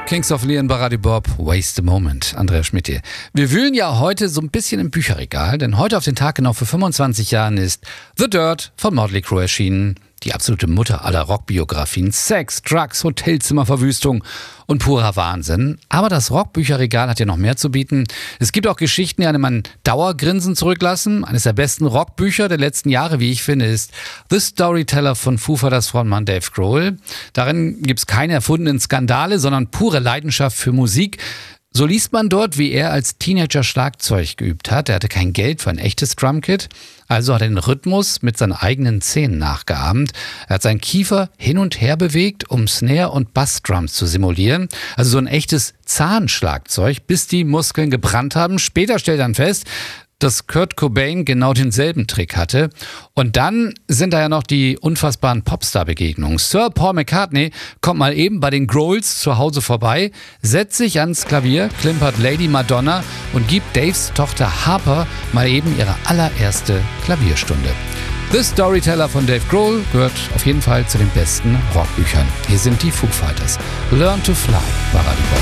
Kings of Leon, Baradi Bob, Waste a Moment. Andreas Schmidt hier. Wir wühlen ja heute so ein bisschen im Bücherregal, denn heute auf den Tag genau vor 25 Jahren ist The Dirt von Motley Crue erschienen. Die absolute Mutter aller Rockbiografien. Sex, Drugs, Hotelzimmerverwüstung und purer Wahnsinn. Aber das Rockbücherregal hat ja noch mehr zu bieten. Es gibt auch Geschichten, die einem ein Dauergrinsen zurücklassen. Eines der besten Rockbücher der letzten Jahre, wie ich finde, ist The Storyteller von Foo Fighters Frontmann Dave Grohl. Darin gibt es keine erfundenen Skandale, sondern pure Leidenschaft für Musik. So liest man dort, wie er als Teenager Schlagzeug geübt hat. Er hatte kein Geld für ein echtes Drumkit, also hat er den Rhythmus mit seinen eigenen Zähnen nachgeahmt. Er hat seinen Kiefer hin und her bewegt, um Snare- und Bassdrums zu simulieren. Also so ein echtes Zahnschlagzeug, bis die Muskeln gebrannt haben. Später stellt er dann fest, dass Kurt Cobain genau denselben Trick hatte. Und dann sind da ja noch die unfassbaren Popstar-Begegnungen. Sir Paul McCartney kommt mal eben bei den Grohls zu Hause vorbei, setzt sich ans Klavier, klimpert Lady Madonna und gibt Daves Tochter Harper mal eben ihre allererste Klavierstunde. The Storyteller von Dave Grohl gehört auf jeden Fall zu den besten Rockbüchern. Hier sind die Foo Fighters. Learn to Fly, Baradi Bob.